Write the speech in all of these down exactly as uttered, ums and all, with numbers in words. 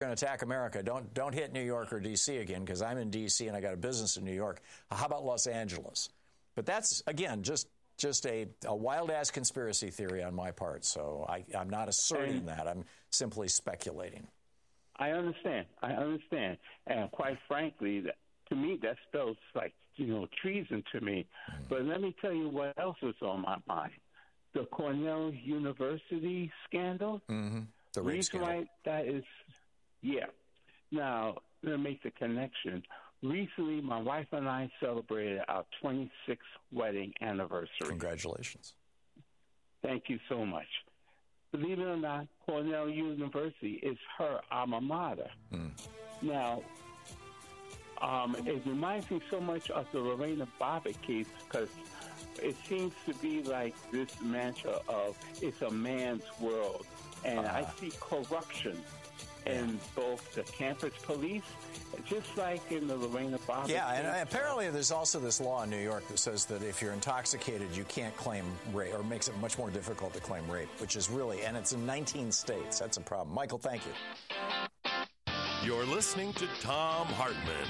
going to attack America, don't don't hit New York or D C again, because I'm in D C and I got a business in New York. How about Los Angeles? But that's, again, just just a, a wild-ass conspiracy theory on my part. So I, I'm not asserting and that. I'm simply speculating. I understand. I understand. And quite frankly, that, to me, that spells like, you know, treason to me. Mm-hmm. But let me tell you what else is on my mind. The Cornell University scandal. Mm-hmm. The rape reason scandal. why that is, yeah. Now, let me make the connection. Recently, my wife and I celebrated our twenty-sixth wedding anniversary. Congratulations. Thank you so much. Believe it or not, Cornell University is her alma mater. Mm. Now, um, it reminds me so much of the Lorena Bobbitt case, because it seems to be like this mantra of it's a man's world. And uh, I see corruption in both the campus police, just like in the Lorena Bobbitt case. Yeah, and apparently there's also this law in New York that says that if you're intoxicated, you can't claim rape, or makes it much more difficult to claim rape, which is really, and it's in nineteen states. That's a problem. Michael, thank you. You're listening to Thom Hartmann.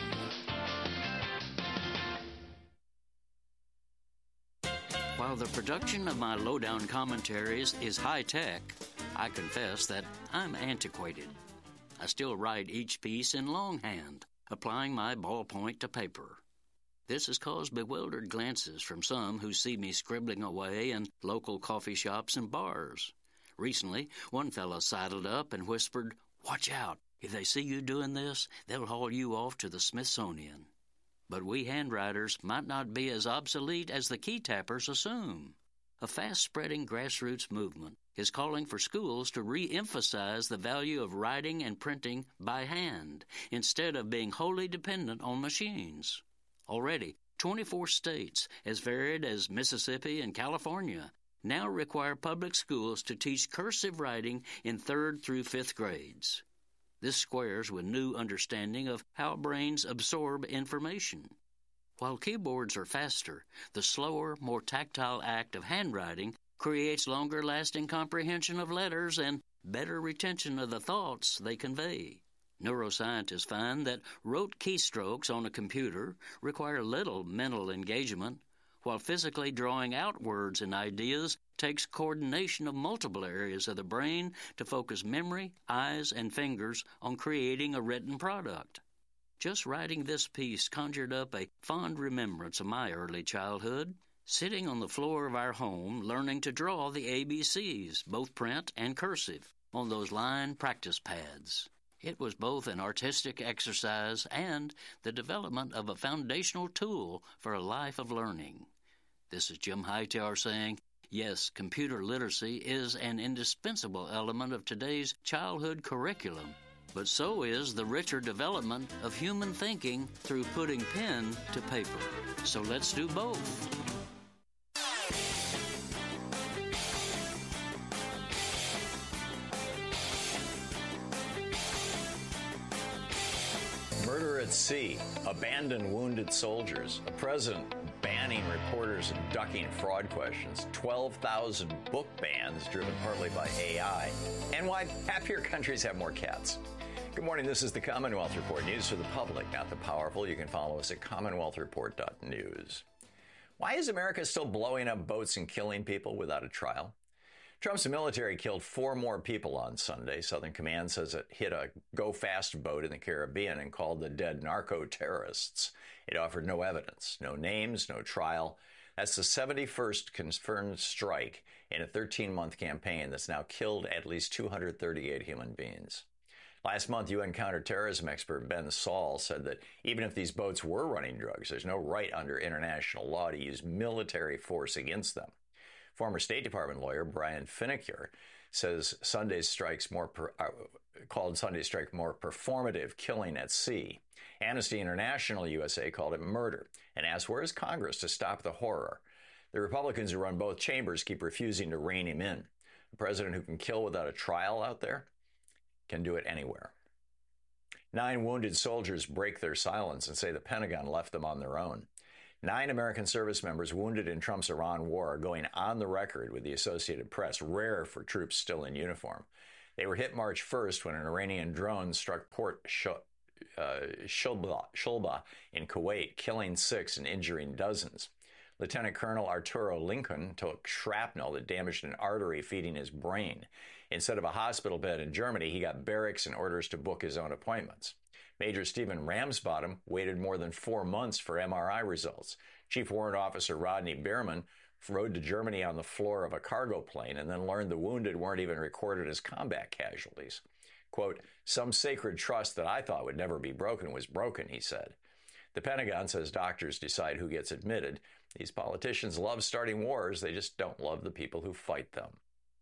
While the production of my lowdown commentaries is high-tech, I confess that I'm antiquated. I still write each piece in longhand, applying my ballpoint to paper. This has caused bewildered glances from some who see me scribbling away in local coffee shops and bars. Recently, one fellow sidled up and whispered, "Watch out. If they see you doing this, they'll haul you off to the Smithsonian." But we handwriters might not be as obsolete as the key tappers assume. A fast-spreading grassroots movement is calling for schools to re-emphasize the value of writing and printing by hand instead of being wholly dependent on machines. Already, twenty-four states, as varied as Mississippi and California, now require public schools to teach cursive writing in third through fifth grades. This squares with new understanding of how brains absorb information. While keyboards are faster, the slower, more tactile act of handwriting creates longer-lasting comprehension of letters and better retention of the thoughts they convey. Neuroscientists find that rote keystrokes on a computer require little mental engagement, while physically drawing out words and ideas takes coordination of multiple areas of the brain to focus memory, eyes, and fingers on creating a written product. Just writing this piece conjured up a fond remembrance of my early childhood, sitting on the floor of our home learning to draw the A B Cs, both print and cursive, on those line practice pads. It was both an artistic exercise and the development of a foundational tool for a life of learning. This is Jim Hightower saying, yes, computer literacy is an indispensable element of today's childhood curriculum, but so is the richer development of human thinking through putting pen to paper. So let's do both. Murder at sea, abandoned wounded soldiers, a president banning reporters and ducking fraud questions, twelve thousand book bans driven partly by A I, and why happier countries have more cats. Good morning, this is the Commonwealth Report, news for the public, not the powerful. You can follow us at commonwealth report dot news. Why is America still blowing up boats and killing people without a trial? Trump's military killed four more people on Sunday. Southern Command says it hit a go-fast boat in the Caribbean and called the dead narco-terrorists. It offered no evidence, no names, no trial. That's the seventy-first confirmed strike in a thirteen-month campaign that's now killed at least two hundred thirty-eight human beings. Last month, U N counterterrorism expert Ben Saul said that even if these boats were running drugs, there's no right under international law to use military force against them. Former State Department lawyer Brian Finneker says Sunday's strikes more per, uh, called Sunday's strike more performative killing at sea. Amnesty International U S A called it murder and asked where is Congress to stop the horror. The Republicans who run both chambers keep refusing to rein him in. A president who can kill without a trial out there can do it anywhere. Nine wounded soldiers break their silence and say the Pentagon left them on their own. Nine American service members wounded in Trump's Iran war are going on the record with the Associated Press, rare for troops still in uniform. They were hit March first when an Iranian drone struck Port Sh- uh, Shulba, Shulba in Kuwait, killing six and injuring dozens. Lieutenant Colonel Arturo Lincoln took shrapnel that damaged an artery feeding his brain. Instead of a hospital bed in Germany, he got barracks and orders to book his own appointments. Major Stephen Ramsbottom waited more than four months for M R I results. Chief Warrant Officer Rodney Bierman rode to Germany on the floor of a cargo plane and then learned the wounded weren't even recorded as combat casualties. Quote, some sacred trust that I thought would never be broken was broken, he said. The Pentagon says doctors decide who gets admitted. These politicians love starting wars. They just don't love the people who fight them.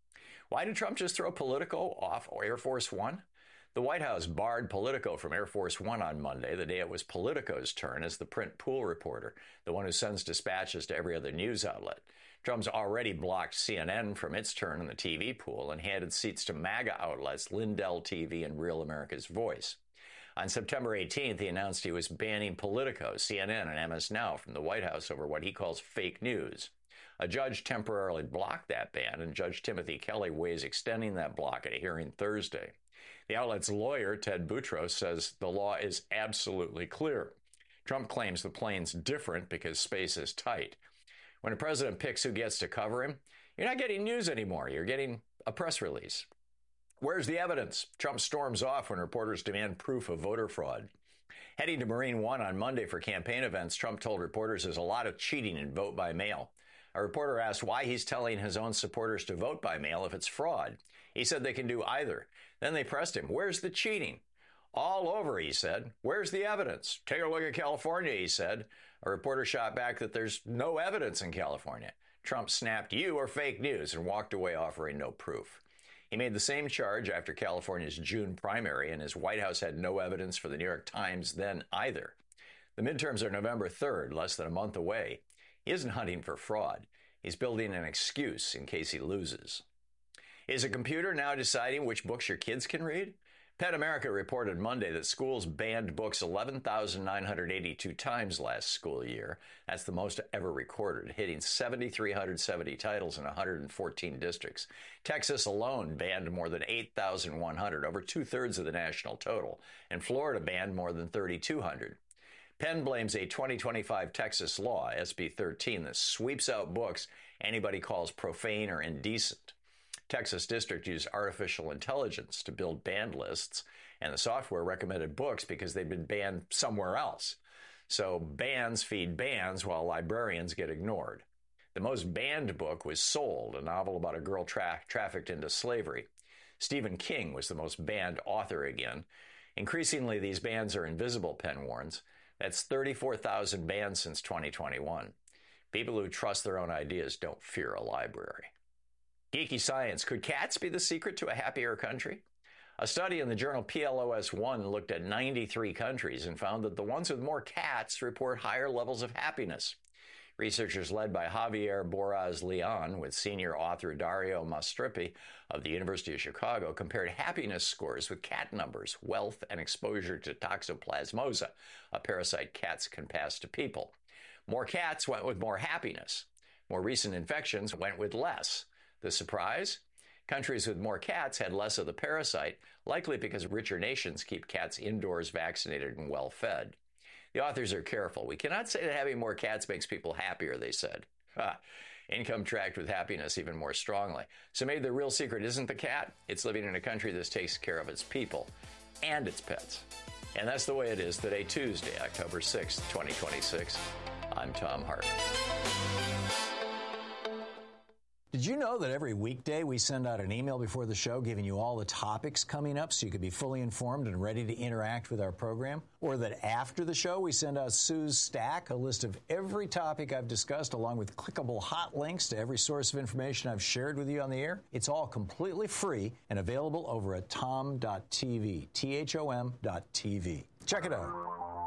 Why did Trump just throw Politico off Air Force One? The White House barred Politico from Air Force One on Monday, the day it was Politico's turn as the print pool reporter, the one who sends dispatches to every other news outlet. Trump's already blocked C N N from its turn in the T V pool and handed seats to MAGA outlets Lindell T V and Real America's Voice. On September eighteenth, he announced he was banning Politico, C N N, and M S Now from the White House over what he calls fake news. A judge temporarily blocked that ban, and Judge Timothy Kelly weighs extending that block at a hearing Thursday. The outlet's lawyer, Ted Boutros, says the law is absolutely clear. Trump claims the plane's different because space is tight. When a president picks who gets to cover him, you're not getting news anymore. You're getting a press release. Where's the evidence? Trump storms off when reporters demand proof of voter fraud. Heading to Marine One on Monday for campaign events, Trump told reporters there's a lot of cheating in vote by mail. A reporter asked why he's telling his own supporters to vote by mail if it's fraud. He said they can do either. Then they pressed him, where's the cheating? All over, he said. Where's the evidence? Take a look at California, he said. A reporter shot back that there's no evidence in California. Trump snapped, you are fake news, and walked away offering no proof. He made the same charge after California's June primary, and his White House had no evidence for the New York Times then either. The midterms are November third, less than a month away. He isn't hunting for fraud. He's building an excuse in case he loses. Is a computer now deciding which books your kids can read? PEN America reported Monday that schools banned books eleven thousand nine hundred eighty-two times last school year. That's the most ever recorded, hitting seven thousand three hundred seventy titles in one hundred fourteen districts. Texas alone banned more than eight thousand one hundred, over two-thirds of the national total, and Florida banned more than three thousand two hundred. PEN blames a twenty twenty-five Texas law, S B thirteen, that sweeps out books anybody calls profane or indecent. Texas District used artificial intelligence to build banned lists, and the software recommended books because they'd been banned somewhere else. So bans feed bans while librarians get ignored. The most banned book was Sold, a novel about a girl tra- trafficked into slavery. Stephen King was the most banned author again. Increasingly, these bans are invisible, PEN warns. That's thirty-four thousand bans since twenty twenty-one. People who trust their own ideas don't fear a library. Geeky science. Could cats be the secret to a happier country? A study in the journal P L O S one looked at ninety-three countries and found that the ones with more cats report higher levels of happiness. Researchers led by Javier Boraz Leon with senior author Dario Mastrippi of the University of Chicago compared happiness scores with cat numbers, wealth, and exposure to toxoplasmosa, a parasite cats can pass to people. More cats went with more happiness. More recent infections went with less. The surprise? Countries with more cats had less of the parasite, likely because richer nations keep cats indoors, vaccinated, and well-fed. The authors are careful. We cannot say that having more cats makes people happier, they said. Ha. Income tracked with happiness even more strongly. So maybe the real secret isn't the cat. It's living in a country that takes care of its people and its pets. And that's the way it is today, Tuesday, October sixth, twenty twenty-six. I'm Thom Hartmann. Did you know that every weekday we send out an email before the show giving you all the topics coming up so you can be fully informed and ready to interact with our program? Or that after the show we send out Sue's Stack, a list of every topic I've discussed along with clickable hot links to every source of information I've shared with you on the air? It's all completely free and available over at tom dot t v, T H O M dot T V. Check it out.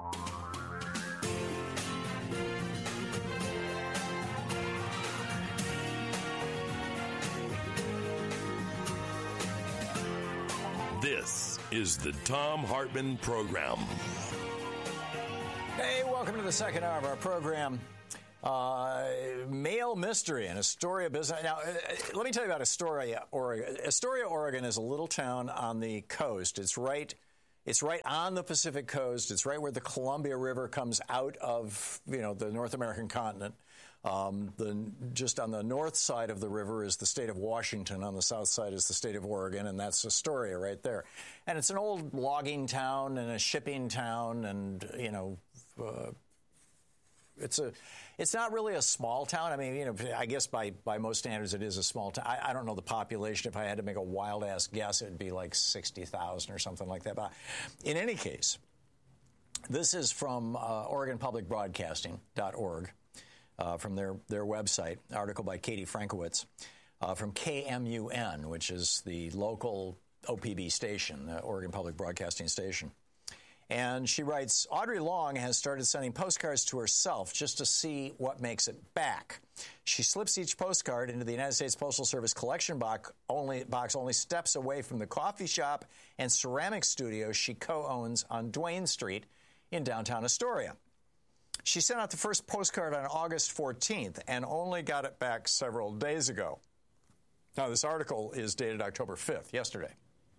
This is the Thom Hartmann Program. Hey, welcome to the second hour of our program. Uh, mail mystery and Astoria business. Now, uh, let me tell you about Astoria, Oregon. Astoria, Oregon is a little town on the coast. It's right, it's right on the Pacific coast. It's right where the Columbia River comes out of, you know, the North American continent. Um, the, just on the north side of the river is the state of Washington. On the south side is the state of Oregon, and that's Astoria right there. And it's an old logging town and a shipping town, and, you know, uh, it's a, it's not really a small town. I mean, you know, I guess by, by most standards it is a small town. I, I don't know the population. If I had to make a wild-ass guess, it would be like sixty thousand or something like that. But in any case, this is from uh, Oregon Public Broadcasting dot org. Uh, from their, their website, article by Katie Frankowitz, uh, from K M U N, which is the local O P B station, the Oregon Public Broadcasting Station. And she writes, Audrey Long has started sending postcards to herself just to see what makes it back. She slips each postcard into the United States Postal Service collection box only, box only steps away from the coffee shop and ceramic studio she co-owns on Duane Street in downtown Astoria. She sent out the first postcard on August fourteenth and only got it back several days ago. Now, this article is dated October fifth, yesterday.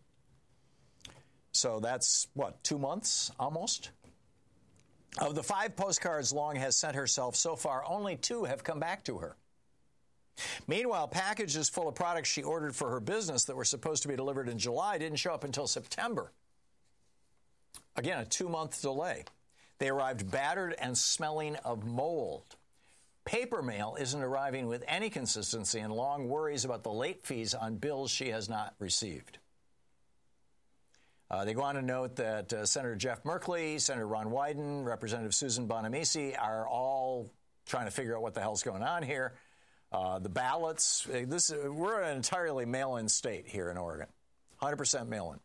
So that's, what, two months almost? Of the five postcards Long has sent herself so far, only two have come back to her. Meanwhile, packages full of products she ordered for her business that were supposed to be delivered in July didn't show up until September. Again, a two-month delay. They arrived battered and smelling of mold. Paper mail isn't arriving with any consistency, and Long worries about the late fees on bills she has not received. Uh, they go on to note that uh, Senator Jeff Merkley, Senator Ron Wyden, Representative Susan Bonamici are all trying to figure out what the hell's going on here. Uh, the ballots, this we're an entirely mail-in state here in Oregon, one hundred percent mail-in.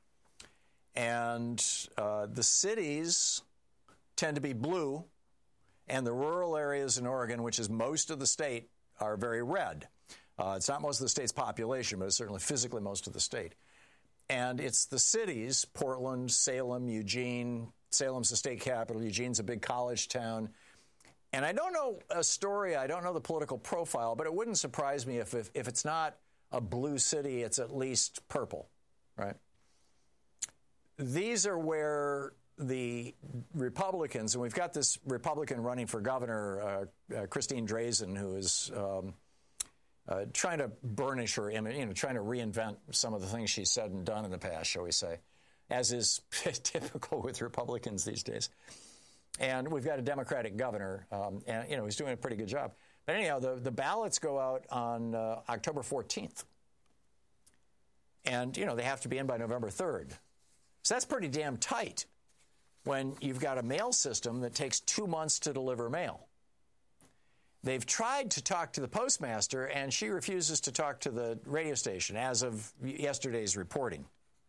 And uh, the cities tend to be blue, and the rural areas in Oregon, which is most of the state, are very red. Uh, it's not most of the state's population, but it's certainly physically most of the state. And it's the cities, Portland, Salem, Eugene. Salem's the state capital. Eugene's a big college town. And I don't know Astoria, I don't know the political profile, but it wouldn't surprise me if, if, if it's not a blue city, it's at least purple, right? These are where the Republicans, and we've got this Republican running for governor, uh, uh, Christine Drazan, who is um, uh, trying to burnish her image, you know, trying to reinvent some of the things she's said and done in the past, shall we say, as is typical with Republicans these days. And we've got a Democratic governor, um, and, you know, he's doing a pretty good job. But anyhow, the, the ballots go out on uh, October fourteenth. And, you know, they have to be in by November third. So that's pretty damn tight when you've got a mail system that takes two months to deliver mail. They've tried to talk to the postmaster, and she refuses to talk to the radio station as of yesterday's reporting.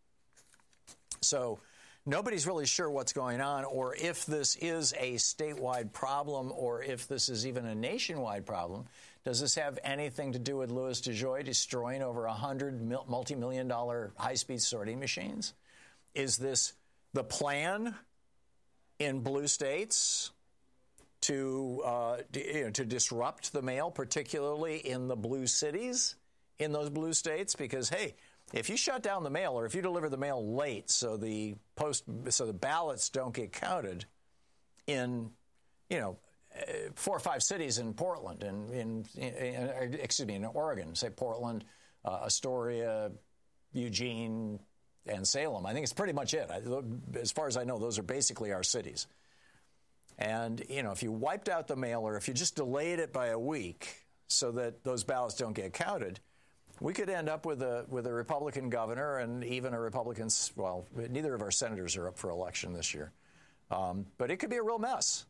So nobody's really sure what's going on, or if this is a statewide problem, or if this is even a nationwide problem. Does this have anything to do with Louis DeJoy destroying over one hundred multi-million dollar high-speed sorting machines? Is this the plan in blue states to uh, you know, to disrupt the mail, particularly in the blue cities, in those blue states? Because, hey, if you shut down the mail, or if you deliver the mail late, so the post, so the ballots don't get counted in, you know, four or five cities in Portland, and in, in, in excuse me, in Oregon, say Portland, uh, Astoria, Eugene, and Salem. I think it's pretty much it. I, as far as I know, those are basically our cities. And, you know, if you wiped out the mail, or if you just delayed it by a week so that those ballots don't get counted, we could end up with a with a Republican governor, and even a Republican, well, neither of our senators are up for election this year. Um, but it could be a real mess.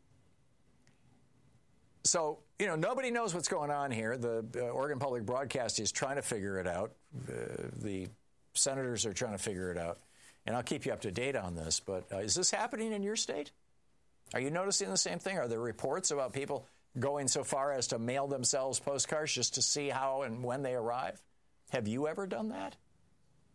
So, you know, nobody knows what's going on here. The uh, Oregon Public Broadcasting is trying to figure it out. Uh, the senators are trying to figure it out. And I'll keep you up to date on this. But uh, is this happening in your state? Are you noticing the same thing? Are there reports about people going so far as to mail themselves postcards just to see how and when they arrive? Have you ever done that?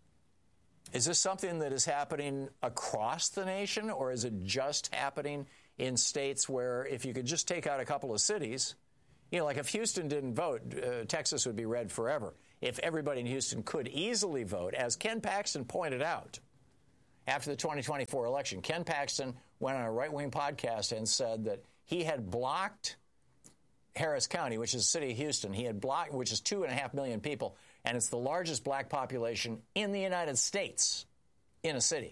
Is this something that is happening across the nation, or is it just happening in states where if you could just take out a couple of cities, you know, like if Houston didn't vote, uh, Texas would be red forever. If everybody in Houston could easily vote, as Ken Paxton pointed out after the twenty twenty-four election, Ken Paxton went on a right-wing podcast and said that he had blocked Harris County, which is the city of Houston. He had blocked, which is two and a half million people, and it's the largest black population in the United States in a city.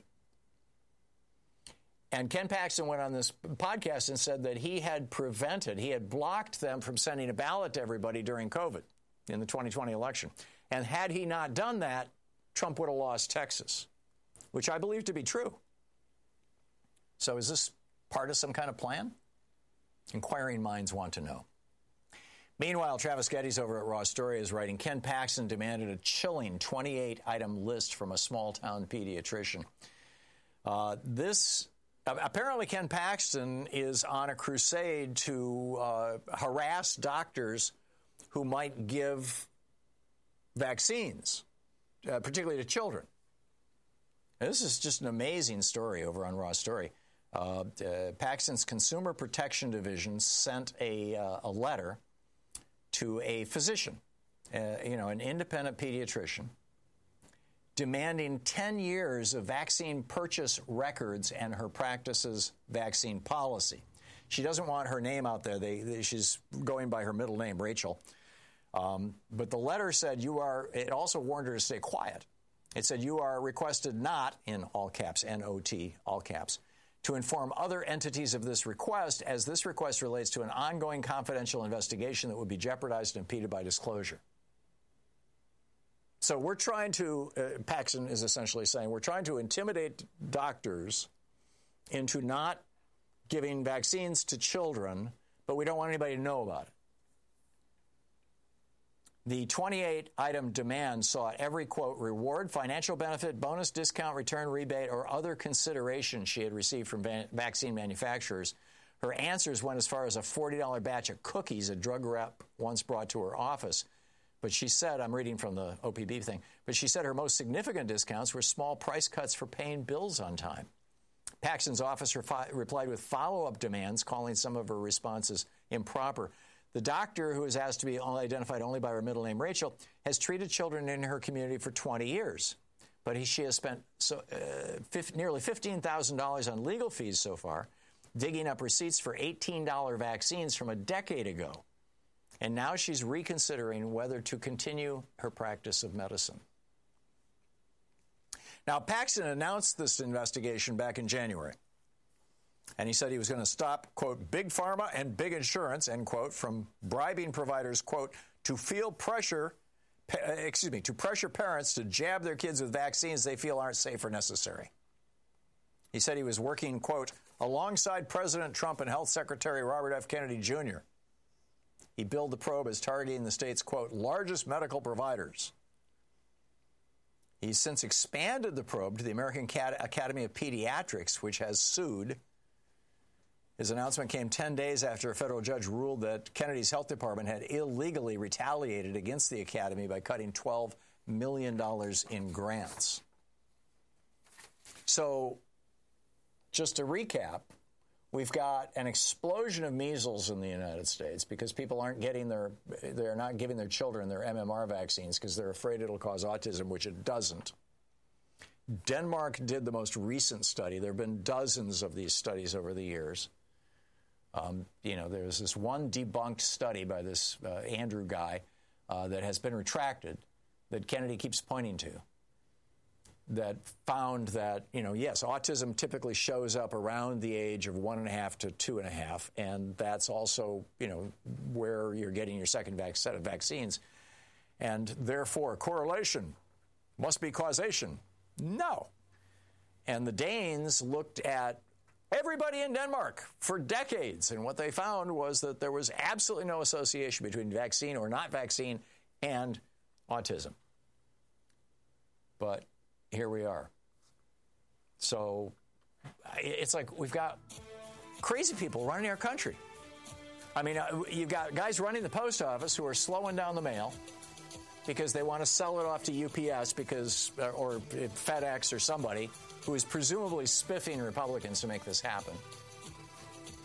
And Ken Paxton went on this podcast and said that he had prevented, he had blocked them from sending a ballot to everybody during COVID in the twenty twenty election. And had he not done that, Trump would have lost Texas, which I believe to be true. So is this part of some kind of plan? Inquiring minds want to know. Meanwhile, Travis Geddes over at Raw Story is writing, Ken Paxton demanded a chilling twenty-eight item list from a small-town pediatrician. Uh, this, apparently Ken Paxton is on a crusade to uh, harass doctors who might give vaccines, uh, particularly to children. Now, this is just an amazing story over on Raw Story. Uh, uh, Paxton's Consumer Protection Division sent a, uh, a letter to a physician, uh, you know, an independent pediatrician, demanding ten years of vaccine purchase records and her practice's vaccine policy. She doesn't want her name out there. They, they, she's going by her middle name, Rachel. Um, but the letter said you are, it also warned her to stay quiet. It said you are requested not, in all caps, N O T, all caps, to inform other entities of this request, as this request relates to an ongoing confidential investigation that would be jeopardized and impeded by disclosure. So we're trying to, uh, Paxton is essentially saying, we're trying to intimidate doctors into not giving vaccines to children, but we don't want anybody to know about it. The twenty-eight item demand sought every, quote, reward, financial benefit, bonus, discount, return, rebate, or other consideration she had received from va- vaccine manufacturers. Her answers went as far as a forty dollars batch of cookies a drug rep once brought to her office. But she said, I'm reading from the O P B thing, but she said her most significant discounts were small price cuts for paying bills on time. Paxton's office refi- replied with follow-up demands, calling some of her responses improper. The doctor, who is asked to be identified only by her middle name, Rachel, has treated children in her community for twenty years. But he, she has spent so, uh, fifty, nearly fifteen thousand dollars on legal fees so far, digging up receipts for eighteen dollars vaccines from a decade ago. And now she's reconsidering whether to continue her practice of medicine. Now, Paxton announced this investigation back in January. And he said he was going to stop, quote, big pharma and big insurance, end quote, from bribing providers, quote, to feel pressure, excuse me, to pressure parents to jab their kids with vaccines they feel aren't safe or necessary. He said he was working, quote, alongside President Trump and Health Secretary Robert F. Kennedy Junior He billed the probe as targeting the state's, quote, largest medical providers. He's since expanded the probe to the American Academy of Pediatrics, which has sued. His announcement came ten days after a federal judge ruled that Kennedy's health department had illegally retaliated against the academy by cutting twelve million dollars in grants. So, just to recap, we've got an explosion of measles in the United States because people aren't getting their, they're not giving their children their M M R vaccines because they're afraid it'll cause autism, which it doesn't. Denmark did the most recent study. There have been dozens of these studies over the years. Um, you know, there's this one debunked study by this uh, Andrew guy uh, that has been retracted that Kennedy keeps pointing to that found that, you know, yes, autism typically shows up around the age of one and a half to two and a half, and that's also, you know, where you're getting your second vac- set of vaccines. And therefore, correlation must be causation. No. And the Danes looked at everybody in Denmark for decades, and what they found was that there was absolutely no association between vaccine or not vaccine and autism. But here we are. So it's like we've got crazy people running our country. I mean, you've got guys running the post office who are slowing down the mail because they want to sell it off to U P S because, or FedEx or somebody who is presumably spiffing Republicans to make this happen.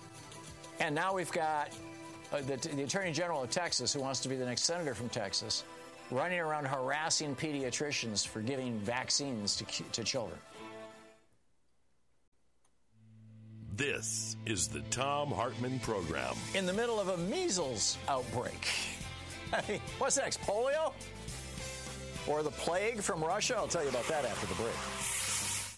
And now we've got uh, the, the Attorney General of Texas, who wants to be the next senator from Texas, running around harassing pediatricians for giving vaccines to, to children. This is the Thom Hartmann Program. In the middle of a measles outbreak. I mean, what's next, polio? Or the plague from Russia? I'll tell you about that after the break.